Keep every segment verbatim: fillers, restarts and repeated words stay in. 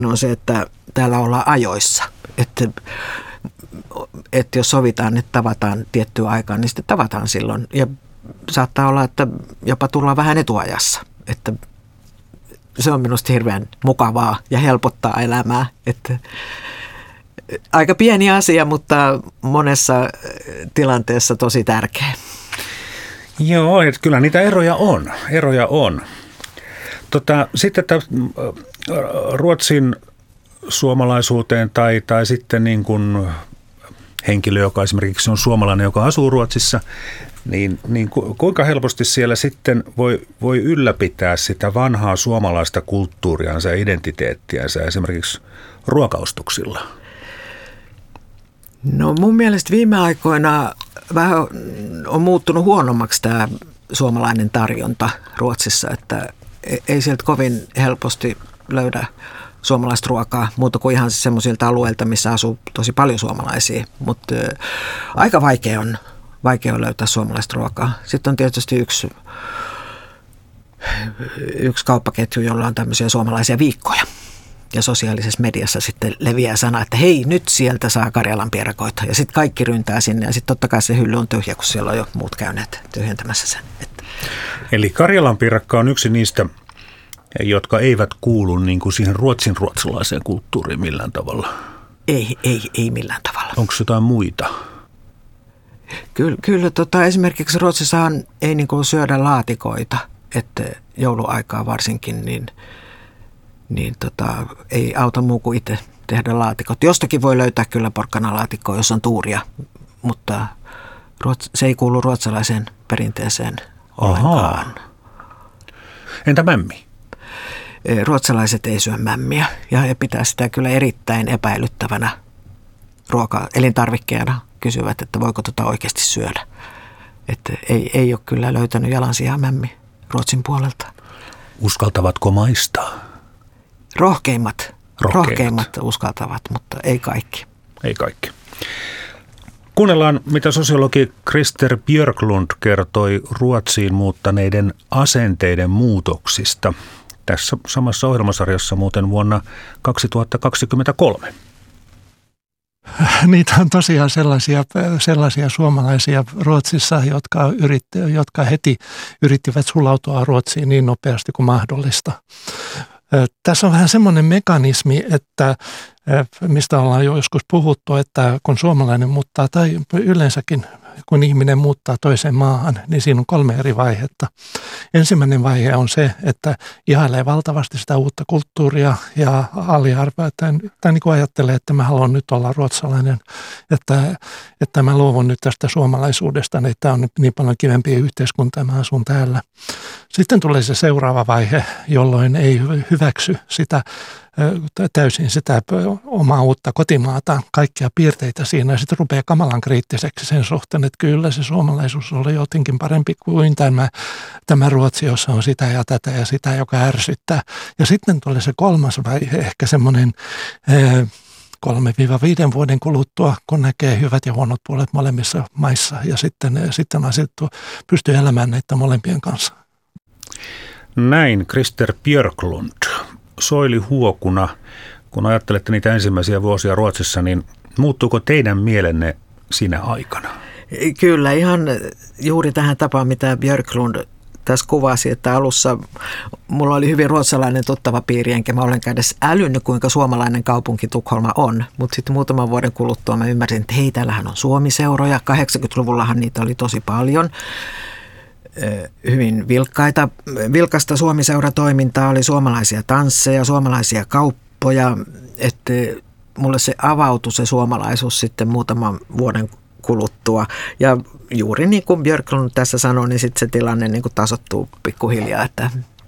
on se, että täällä ollaan ajoissa. Että, että jos sovitaan, että tavataan tiettyä aikaa, niin sitten tavataan silloin. Ja saattaa olla, että jopa tullaan vähän etuajassa. Että se on minusta hirveän mukavaa ja helpottaa elämää. Että aika pieni asia, mutta monessa tilanteessa tosi tärkeä. Joo, että kyllä niitä eroja on. Eroja on. Tota, sitten että Ruotsin suomalaisuuteen tai, tai sitten niin kuin henkilö, joka esimerkiksi on suomalainen, joka asuu Ruotsissa, niin, niin kuinka helposti siellä sitten voi, voi ylläpitää sitä vanhaa suomalaista kulttuuriansa ja identiteettiänsä esimerkiksi ruokaostuksilla? No mun mielestä viime aikoina vähän on muuttunut huonommaksi tämä suomalainen tarjonta Ruotsissa, että ei sieltä kovin helposti löydä suomalaista ruokaa muuta kuin ihan semmoisilta alueilta, missä asuu tosi paljon suomalaisia, mutta aika vaikea on, vaikea on löytää suomalaista ruokaa. Sitten on tietysti yksi, yksi kauppaketju, jolla on tämmöisiä suomalaisia viikkoja. Ja sosiaalisessa mediassa sitten leviää sana, että hei, nyt sieltä saa Karjalan pierakoita. Ja sitten kaikki ryntää sinne ja sitten totta kai se hylly on tyhjä, kun siellä on jo muut käyneet tyhjentämässä sen. Että. Eli Karjalan piirakka on yksi niistä, jotka eivät kuulu niin kuin siihen ruotsin ruotsalaiseen kulttuuriin millään tavalla. Ei, ei, ei millään tavalla. Onko jotain muita? Kyllä, kyllä tota, esimerkiksi Ruotsissahan ei niin kuin syödä laatikoita, että jouluaikaa varsinkin, niin, niin tota, ei auta muu kuin itse tehdä laatikot. Jostakin voi löytää kyllä porkkanalaatikkoa, jos on tuuria, mutta ruots, se ei kuulu ruotsalaiseen perinteeseen ollenkaan. Ahaa. Entä mämmi? Ruotsalaiset ei syö mämmiä ja he pitää sitä kyllä erittäin epäilyttävänä ruoka elintarvikkeena. Kysyvät, että voiko tota oikeasti syödä. Että ei, ei ole kyllä löytänyt jalansijaa mämmi Ruotsin puolelta. Uskaltavatko maistaa? Rohkeimmat, rohkeimmat. rohkeimmat uskaltavat, mutta ei kaikki. Ei kaikki. Kuunnellaan, mitä sosiologi Christer Björklund kertoi Ruotsiin muuttaneiden asenteiden muutoksista. Tässä samassa ohjelmasarjassa muuten vuonna kaksituhattakaksikymmentäkolme. Niitä on tosiaan sellaisia, sellaisia suomalaisia Ruotsissa, jotka, yritti, jotka heti yrittivät sulautua Ruotsiin niin nopeasti kuin mahdollista. Tässä on vähän semmoinen mekanismi, että mistä ollaan jo joskus puhuttu, että kun suomalainen muuttaa tai yleensäkin kun ihminen muuttaa toiseen maahan, niin siinä on kolme eri vaihetta. Ensimmäinen vaihe on se, että ihailee valtavasti sitä uutta kulttuuria ja aliarvoa, tai, tai niin kuin ajattelee, että mä haluan nyt olla ruotsalainen, että, että mä luovun nyt tästä suomalaisuudesta, niin tämä on niin paljon kivempi yhteiskunta ja mä asun täällä. Sitten tulee se seuraava vaihe, jolloin ei hyväksy sitä täysin sitä omaa uutta kotimaata, kaikkia piirteitä siinä ja sitten rupeaa kamalan kriittiseksi sen suhteen, että kyllä se suomalaisuus oli jotenkin parempi kuin tämä, tämä Ruotsi, jossa on sitä ja tätä ja sitä, joka ärsyttää. Ja sitten tulee se kolmas vaihe, ehkä semmoinen kolme viiden vuoden kuluttua, kun näkee hyvät ja huonot puolet molemmissa maissa ja sitten, sitten asettuu, pystyy elämään näiden molempien kanssa. Näin Christer Björklund. Soili Huokuna, kun ajattelette niitä ensimmäisiä vuosia Ruotsissa, niin muuttuuko teidän mielenne siinä aikana? Kyllä, ihan juuri tähän tapaan, mitä Björklund tässä kuvasi, että alussa mulla oli hyvin ruotsalainen tuttava piiri, enkä mä ollenkaan edes älynnyt, kuinka suomalainen kaupunki Tukholma on. Mutta sitten muutaman vuoden kuluttua mä ymmärsin, että hei, täällähän on Suomi-seuroja. kahdeksankymmentäluvullahan niitä oli tosi paljon. Hyvin vilkkaita, vilkasta Suomi-seuratoimintaa, oli suomalaisia tansseja, suomalaisia kauppoja, että mulle se avautui se suomalaisuus sitten muutaman vuoden kuluttua. Ja juuri niin kuin Björklund tässä sanoi, niin sitten se tilanne niin kuin tasoittuu pikkuhiljaa, että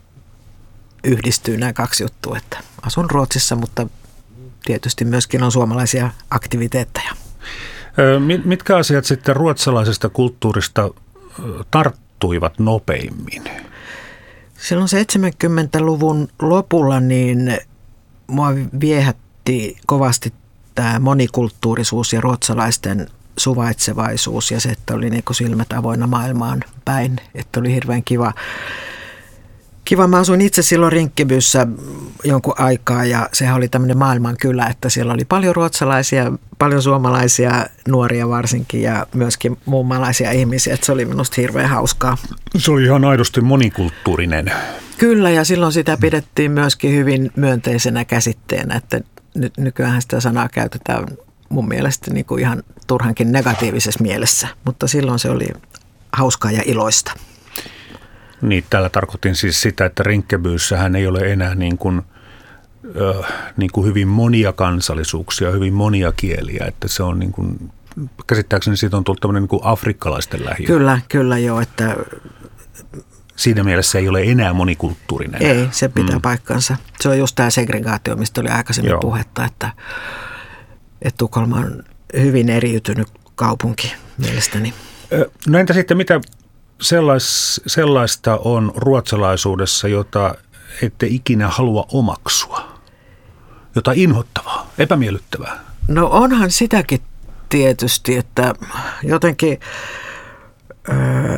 yhdistyy nämä kaksi juttua, että asun Ruotsissa, mutta tietysti myöskin on suomalaisia aktiviteetteja. Mitkä asiat sitten ruotsalaisesta kulttuurista tarttuivat nopeimmin? Silloin seitsemänkymmentäluvun lopulla niin mua viehätti kovasti tämä monikulttuurisuus ja ruotsalaisten suvaitsevaisuus ja se, että oli niin kuin silmät avoinna maailmaan päin. Että oli hirveän kiva, Kiva, mä asuin itse silloin Rinkkebyssä jonkun aikaa ja sehän oli tämmöinen maailmankylä, että siellä oli paljon ruotsalaisia, paljon suomalaisia, nuoria varsinkin ja myöskin muunmaalaisia ihmisiä, että se oli minusta hirveän hauskaa. Se oli ihan aidosti monikulttuurinen. Kyllä, ja silloin sitä pidettiin myöskin hyvin myönteisenä käsitteenä, että nyt nykyään sitä sanaa käytetään mun mielestä niin kuin ihan turhankin negatiivisessa mielessä, mutta silloin se oli hauskaa ja iloista. Niin, täällä tarkoitin siis sitä, että Rinkkebyyssähän ei ole enää niin kuin, äh, niin kuin hyvin monia kansallisuuksia, hyvin monia kieliä, että se on niin kuin, käsittääkseni siitä on tullut tämmöinen niin kuin afrikkalaisten lähiö. Kyllä, kyllä joo, että siinä mielessä ei ole enää monikulttuurinen. Ei, se pitää mm. paikkansa. Se on just tämä segregaatio, mistä oli aikaisemmin joo. puhetta, että, että Tukholma on hyvin eriytynyt kaupunki mielestäni. No entä sitten mitä sellais, sellaista on ruotsalaisuudessa, jota ette ikinä halua omaksua? Jota inhottavaa, epämiellyttävää? No onhan sitäkin tietysti, että jotenkin Öö,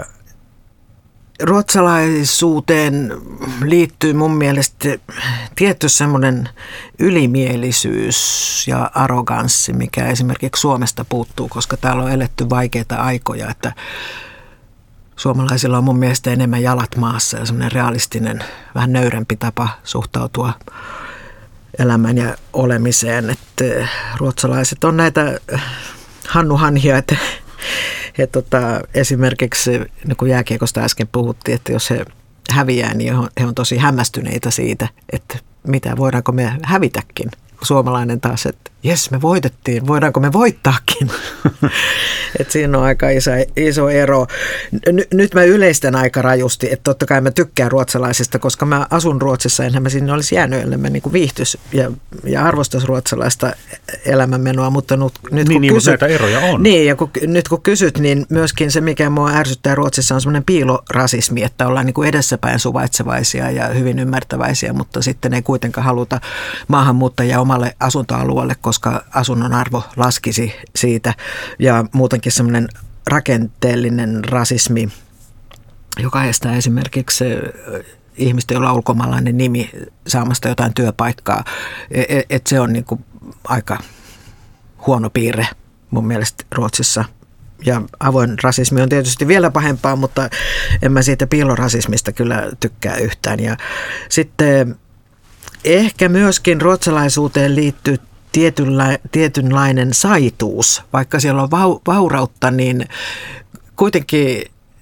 ruotsalaisuuteen liittyy mun mielestä tietty semmoinen ylimielisyys ja arroganssi, mikä esimerkiksi Suomesta puuttuu, koska täällä on eletty vaikeita aikoja, että suomalaisilla on mun mielestä enemmän jalat maassa ja semmoinen realistinen, vähän nöyrempi tapa suhtautua elämään ja olemiseen, että ruotsalaiset on näitä hannuhanhia, että He, tota, esimerkiksi, niin kuin jääkiekosta äsken puhuttiin, että jos he häviää, niin he on tosi hämmästyneitä siitä, että mitä, voidaanko me hävitäkin. Suomalainen taas, että jes, me voitettiin, voidaanko me voittaakin. Että siinä on aika iso, iso ero. N- nyt mä yleistän aika rajusti, että totta kai mä tykkään ruotsalaisista, koska mä asun Ruotsissa, enhän mä sinne olisi jäänyt, ellei mä niin kuin viihtys ja, ja arvostais ruotsalaista elämänmenoa, mutta nyt, nyt niin, kun niin, kysyt, näitä eroja on. Niin, ja kun, nyt kun kysyt, niin myöskin se, mikä mua ärsyttää Ruotsissa, on semmoinen piilorasismi, että ollaan niin kuin edessäpäin suvaitsevaisia ja hyvin ymmärtäväisiä, mutta sitten ei kuitenkaan haluta maahanmuuttajia omalle asuntoalueelle, koska asunnon arvo laskisi siitä ja muutenkin semmoinen rakenteellinen rasismi, joka estää esimerkiksi ihmistä, jolla on ulkomaalainen nimi saamasta jotain työpaikkaa, että se on niin kuin aika huono piirre mun mielestä Ruotsissa. Ja avoin rasismi on tietysti vielä pahempaa, mutta en mä siitä piilorasismista kyllä tykkää yhtään. Ja sitten ehkä myöskin ruotsalaisuuteen liittyy tietynla, tietynlainen saituus. Vaikka siellä on vau, vaurautta, niin kuitenkin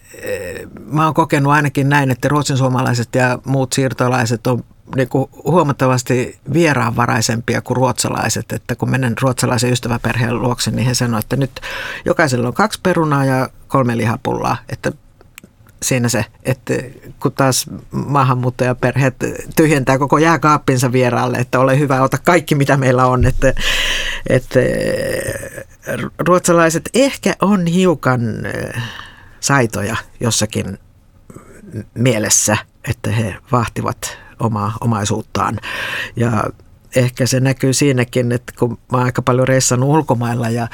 mä oon kokenut ainakin näin, että ruotsinsuomalaiset ja muut siirtolaiset on niin kuin huomattavasti vieraanvaraisempia kuin ruotsalaiset. Että kun menen ruotsalaisen ystäväperheen luokse, niin he sanoivat, että nyt jokaisella on kaksi perunaa ja kolme lihapullaa. Että siinä se, että kun taas maahanmuuttajaperheet tyhjentää koko jääkaappinsa vieraalle, että ole hyvä, ota kaikki mitä meillä on. Että, että ruotsalaiset ehkä on hiukan saitoja jossakin mielessä, että he vahtivat omaa omaisuuttaan. Ja ehkä se näkyy siinäkin, että kun mä oon aika paljon reissannut ulkomailla ja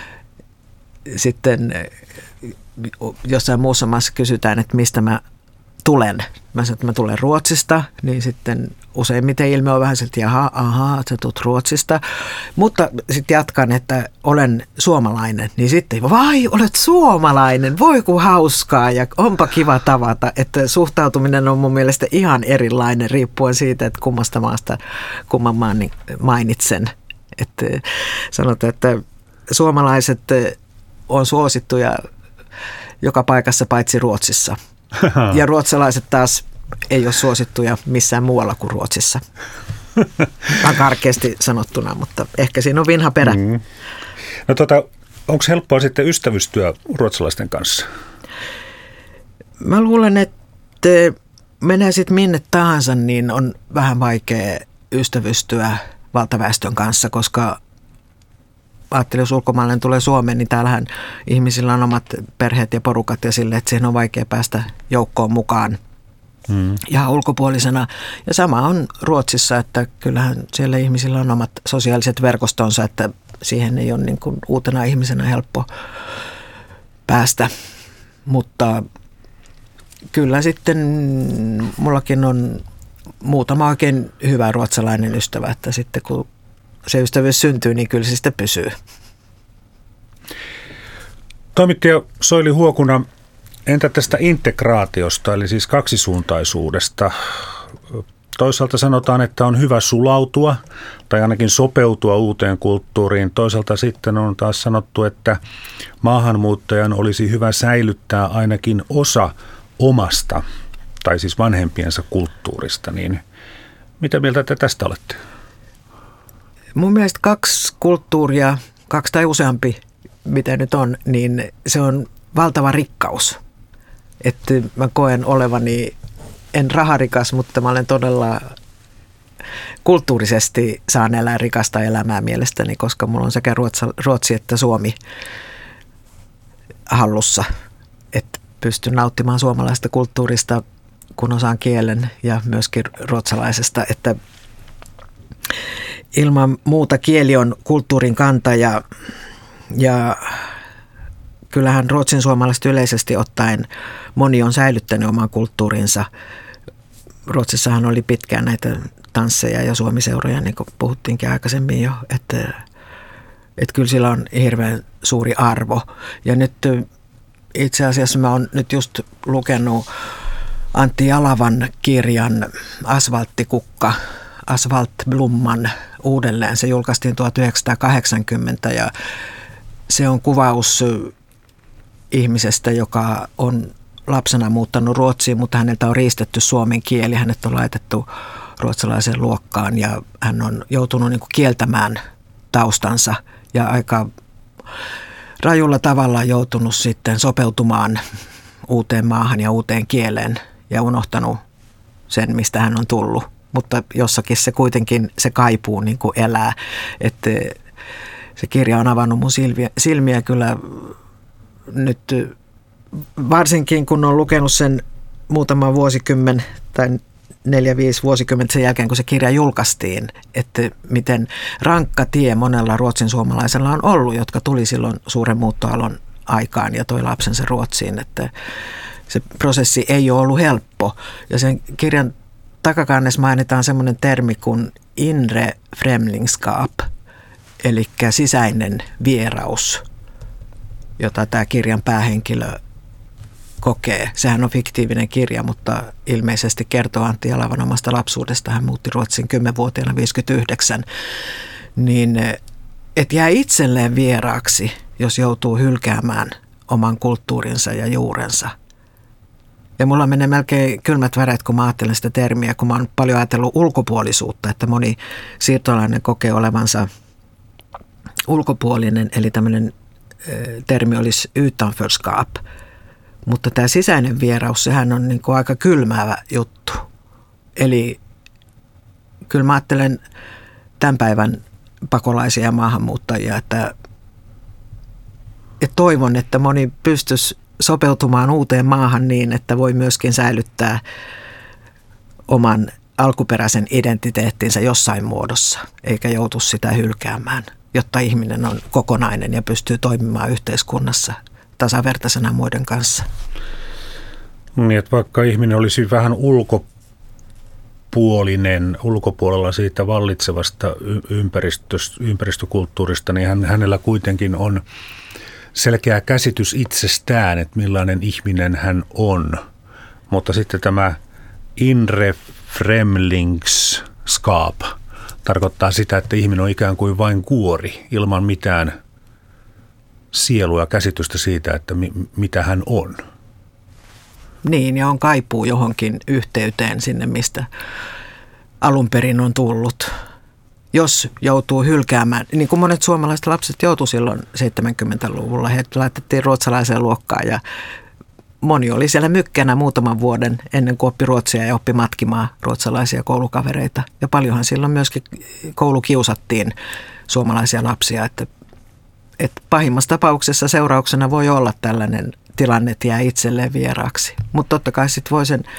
sitten jossain muussa maassa kysytään, että mistä mä tulen. Mä sanon, että mä tulen Ruotsista, niin sitten useimmiten ilme on vähän se, että jaha, ahaa, sä tulet Ruotsista. Mutta sitten jatkan, että olen suomalainen, niin sitten vai, olet suomalainen, voi kun hauskaa ja onpa kiva tavata. Että suhtautuminen on mun mielestä ihan erilainen riippuen siitä, että kummasta maasta kumman maan mainitsen. Että sanotaan, että suomalaiset on suosittuja joka paikassa paitsi Ruotsissa. Ja ruotsalaiset taas ei ole suosittuja missään muualla kuin Ruotsissa. Vähän karkeasti sanottuna, mutta ehkä siinä on vinha perä. Mm. No tota, onko helppoa sitten ystävystyä ruotsalaisten kanssa? Mä luulen, että menee sitten minne tahansa, niin on vähän vaikea ystävystyä valtaväestön kanssa, koska ajattelin, jos ulkomaalainen tulee Suomeen, niin täällähän ihmisillä on omat perheet ja porukat ja sille, että siihen on vaikea päästä joukkoon mukaan hmm. ja ulkopuolisena. Ja sama on Ruotsissa, että kyllähän siellä ihmisillä on omat sosiaaliset verkostonsa, että siihen ei ole niin kuin uutena ihmisenä helppo päästä. Mutta kyllä sitten mullakin on muutama oikein hyvä ruotsalainen ystävä, että sitten kun se ystävyys syntyy, niin kyllä se sitten pysyy. Toimittaja Soili Huokuna, entä tästä integraatiosta, eli siis kaksisuuntaisuudesta? Toisaalta sanotaan, että on hyvä sulautua tai ainakin sopeutua uuteen kulttuuriin. Toisaalta sitten on taas sanottu, että maahanmuuttajan olisi hyvä säilyttää ainakin osa omasta, tai siis vanhempiensa kulttuurista. Niin mitä mieltä te tästä olette? Mun mielestä kaksi kulttuuria, kaksi tai useampi, mitä nyt on, niin se on valtava rikkaus. Että mä koen olevani, en raharikas, mutta mä olen todella kulttuurisesti saan elää rikasta elämää mielestäni, koska mulla on sekä Ruotsi että Suomi hallussa. Että pystyn nauttimaan suomalaisesta kulttuurista, kun osaan kielen ja myöskin ruotsalaisesta, että ilman muuta kieli on kulttuurin kantaja ja kyllähän ruotsin suomalaiset yleisesti ottaen moni on säilyttänyt oman kulttuurinsa. Ruotsissahan oli pitkään näitä tansseja ja suomiseuroja, niin kuin puhuttiinkin aikaisemmin jo, että, että kyllä sillä on hirveän suuri arvo. Ja nyt itse asiassa mä oon nyt just lukenut Antti Jalavan kirjan Asfalttikukka, Asfaltblomman uudelleen. Se julkaistiin tuhatyhdeksänsataakahdeksankymmentä ja se on kuvaus ihmisestä, joka on lapsena muuttanut Ruotsiin, mutta häneltä on riistetty suomen kieli. Hänet on laitettu ruotsalaiseen luokkaan ja hän on joutunut niin kuin kieltämään taustansa ja aika rajulla tavalla joutunut sitten sopeutumaan uuteen maahan ja uuteen kieleen ja unohtanut sen, mistä hän on tullut. Mutta jossakin se kuitenkin se kaipuu niin kuin elää, että se kirja on avannut mun silmiä, silmiä kyllä nyt, varsinkin kun on lukenut sen muutama vuosikymmen tai neljä, viisi vuosikymmentä sen jälkeen, kun se kirja julkaistiin, että miten rankka tie monella ruotsin suomalaisella on ollut, jotka tuli silloin suuren muuttoalon aikaan ja toi lapsensa Ruotsiin, että se prosessi ei ole ollut helppo. Ja sen kirjan takakannessa mainitaan semmoinen termi kuin inre främlingskap, eli sisäinen vieraus, jota tämä kirjan päähenkilö kokee. Sehän on fiktiivinen kirja, mutta ilmeisesti kertoo Antti Jalavan omasta lapsuudesta. Hän muutti Ruotsin kymmenvuotiaana viisikymmentäyhdeksän. Niin, et jää itselleen vieraaksi, jos joutuu hylkäämään oman kulttuurinsa ja juurensa. Ja mulla menee melkein kylmät väreet, kun mä ajattelen sitä termiä, kun mä oon paljon ajatellut ulkopuolisuutta, että moni siirtolainen kokee olevansa ulkopuolinen, eli tämmöinen termi olisi utanförskap. Mutta tämä sisäinen vieraus, sehän on niin kuin aika kylmäävä juttu. Eli kyllä mä ajattelen tämän päivän pakolaisia ja maahanmuuttajia, että, että toivon, että moni pystyisi sopeutumaan uuteen maahan niin, että voi myöskin säilyttää oman alkuperäisen identiteettinsä jossain muodossa, eikä joutu sitä hylkäämään, jotta ihminen on kokonainen ja pystyy toimimaan yhteiskunnassa tasavertaisena muiden kanssa. Niin, että vaikka ihminen olisi vähän ulkopuolinen, ulkopuolella siitä vallitsevasta ympäristökulttuurista, niin hän, hänellä kuitenkin on selkeä käsitys itsestään, että millainen ihminen hän on. Mutta sitten tämä inre främlingskap tarkoittaa sitä, että ihminen on ikään kuin vain kuori ilman mitään sielua ja käsitystä siitä, että mi- mitä hän on. Niin, ja on kaipuu johonkin yhteyteen sinne, mistä alun perin on tullut. Jos joutuu hylkäämään, niin kuin monet suomalaiset lapset joutu silloin seitsemänkymmentäluvulla, he laitettiin ruotsalaiseen luokkaan ja moni oli siellä mykkänä muutaman vuoden ennen kuin oppi ruotsia ja oppi matkimaan ruotsalaisia koulukavereita. Ja paljonhan silloin myöskin koulukiusattiin suomalaisia lapsia, että, että pahimmassa tapauksessa seurauksena voi olla tällainen tilanne, että jää itselleen vieraaksi. Mutta totta kai sitten voi sen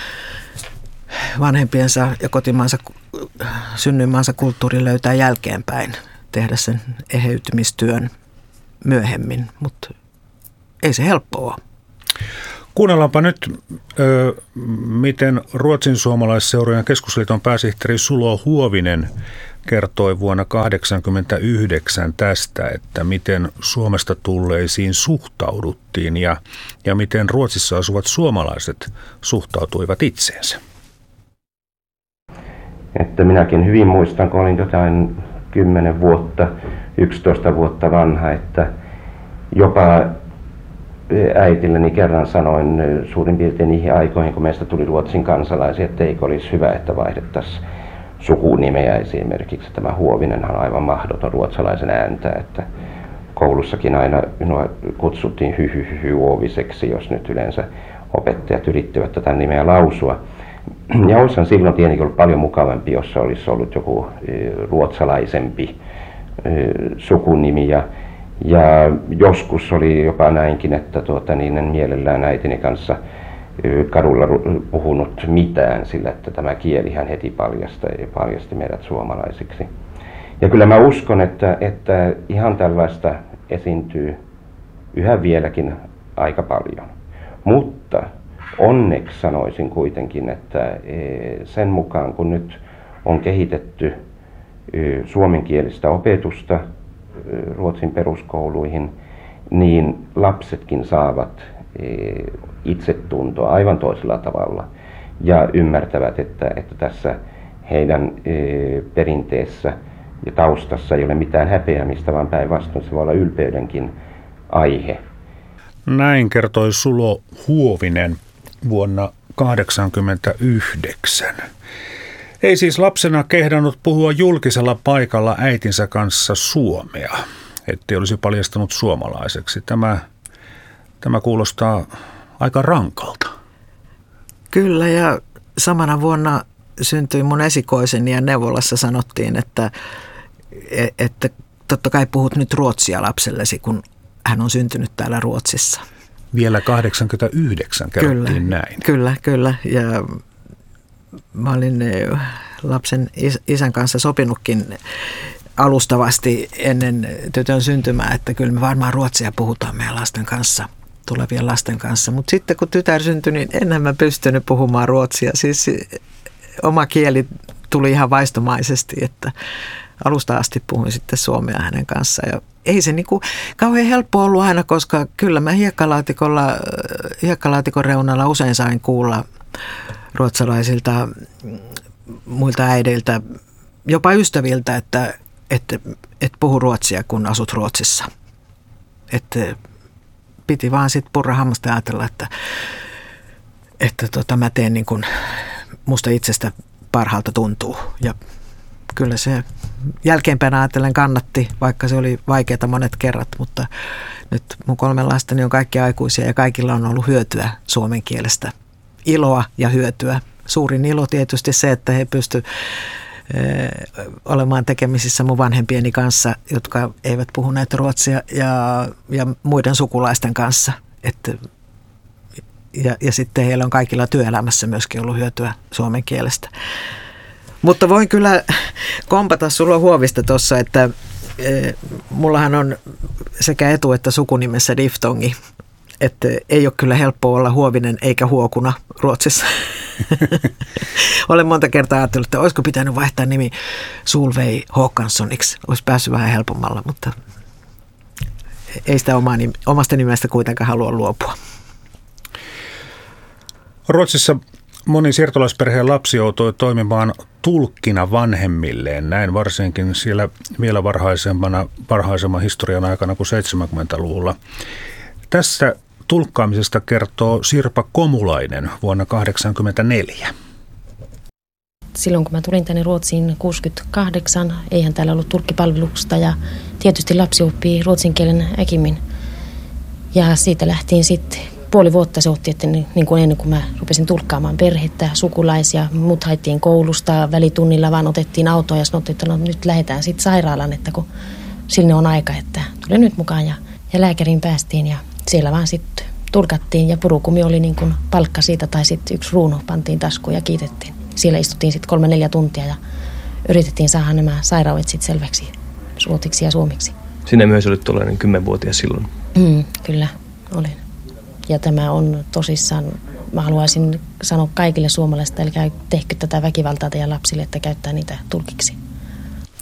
vanhempiensa ja kotimaansa, synnyinmaansa kulttuurin löytää jälkeenpäin, tehdä sen eheytymistyön myöhemmin, mutta ei se helppoa ole. Kuunnellaanpa nyt, ö, miten Ruotsin suomalaisseurojen keskusliiton pääsihteeri Sulo Huovinen kertoi vuonna tuhatyhdeksänsataakahdeksankymmentäyhdeksän tästä, että miten Suomesta tulleisiin suhtauduttiin ja, ja miten Ruotsissa asuvat suomalaiset suhtautuivat itseensä. Että minäkin hyvin muistan, kun olin jotain kymmenen vuotta, yksitoista vuotta vanha, että jopa äitilleni kerran sanoin suurin piirtein niihin aikoihin, kun meistä tuli Ruotsin kansalaisia, että eikö olisi hyvä, että vaihdettaisiin sukunimeä esimerkiksi. Tämä Huovinenhan on aivan mahdoton ruotsalaisen ääntä, että koulussakin aina minua kutsuttiin hyhyhyhy Huoviseksi, jos nyt yleensä opettajat yrittivät tätä nimeä lausua. Ja olisihan silloin tietenkin ollut paljon mukavampi, jos olisi ollut joku ruotsalaisempi sukunimi. Ja, ja joskus oli jopa näinkin, että tuota, niin en mielellään äitini kanssa kadulla puhunut mitään, sillä että tämä kielihän heti paljasti, paljasti meidät suomalaisiksi. Ja kyllä mä uskon, että, että ihan tällaista esiintyy yhä vieläkin aika paljon. Mutta onneksi sanoisin kuitenkin, että sen mukaan kun nyt on kehitetty suomenkielistä opetusta Ruotsin peruskouluihin, niin lapsetkin saavat itsetuntoa aivan toisella tavalla ja ymmärtävät, että, että tässä heidän perinteessä ja taustassa ei ole mitään häpeämistä, vaan päinvastoin se voi olla ylpeydenkin aihe. Näin kertoi Sulo Huovinen vuonna tuhatyhdeksänsataakahdeksankymmentäyhdeksän. Ei siis lapsena kehdannut puhua julkisella paikalla äitinsä kanssa suomea, ettei olisi paljastanut suomalaiseksi. Tämä, tämä kuulostaa aika rankalta. Kyllä, ja samana vuonna syntyi mun esikoiseni ja neuvolassa sanottiin, että, että totta kai puhut nyt ruotsia lapsellesi, kun hän on syntynyt täällä Ruotsissa. Vielä kahdeksankymmentäyhdeksän kerrottiin kyllä, näin. Kyllä, kyllä. Ja mä olin lapsen isän kanssa sopinutkin alustavasti ennen tytön syntymää, että kyllä me varmaan ruotsia puhutaan meidän lasten kanssa, tulevien lasten kanssa. Mutta sitten kun tytär syntyi, niin enhän mä pystynyt puhumaan ruotsia. Siis oma kieli tuli ihan vaistomaisesti, että alusta asti puhuin sitten suomea hänen kanssaan. Ja ei se niinku kauhean helppo ollut aina, koska kyllä mä hiekkalaatikolla, hiekkalaatikon reunalla usein sain kuulla ruotsalaisilta muilta äideiltä, jopa ystäviltä, että et, et puhu ruotsia, kun asut Ruotsissa. Että piti vaan sitten purra hammasta ja ajatella, että, että tota, mä teen niin kuin musta itsestä parhaalta tuntuu. Ja kyllä se jälkeenpäin ajatellen kannatti, vaikka se oli vaikeaa monet kerrat, mutta nyt mun kolme lastani on kaikki aikuisia ja kaikilla on ollut hyötyä suomen kielestä. Iloa ja hyötyä. Suurin ilo tietysti se, että he pystyvät olemaan tekemisissä mun vanhempieni kanssa, jotka eivät puhuneet ruotsia, ja, ja muiden sukulaisten kanssa. Että, ja, ja sitten heillä on kaikilla työelämässä myöskin ollut hyötyä suomen kielestä. Mutta voin kyllä kompata Sulo Huovista tuossa, että e, mullahan on sekä etu- että sukunimessä diftongi. Että ei ole kyllä helppoa olla Huovinen eikä Huokuna Ruotsissa. Olen monta kertaa ajatellut, että olisiko pitänyt vaihtaa nimi Solveig Håkanssoniksi. Olisi päässyt vähän helpommalla, mutta ei sitä oma nime, omasta nimestä kuitenkaan halua luopua. Ruotsissa moni siirtolaisperheen lapsi joutui toimimaan tulkkina vanhemmilleen. Näin varsinkin siellä vielä varhaisemmana, varhaisemman historian aikana kuin seitsemänkymmentäluvulla. Tässä tulkkaamisesta kertoo Sirpa Komulainen vuonna tuhatyhdeksänsataakahdeksankymmentäneljä. Silloin kun mä tulin tänne Ruotsiin kuusikymmentäkahdeksan, eihän täällä ollut tulkkipalvelusta ja tietysti lapsi oppii ruotsin kielen äkimmin. Ja siitä lähtiin sitten puoli vuotta se otti, että niin kuin ennen kuin mä rupesin tulkkaamaan perhettä, sukulaisia, mut haettiin koulusta, välitunnilla vaan otettiin autoa ja sanottiin, että no nyt lähdetään sitten sairaalaan, että kun sinne on aika, että tule nyt mukaan ja, ja lääkäriin päästiin ja siellä vaan sitten tulkattiin ja purukumi oli niin kuin palkka siitä tai sitten yksi ruunu pantiin taskuun ja kiitettiin. Siellä istuttiin sitten kolme neljä tuntia ja yritettiin saada nämä sairaudet sitten selväksi ruotiksi ja suomiksi. Sinä myös olit tuollainen kymmenvuotias silloin. Mm, kyllä, olin. Ja tämä on tosissaan, mä haluaisin sanoa kaikille suomalaisille, älkää tehkö tätä väkivaltaa teidän lapsille, että käyttää niitä tulkiksi.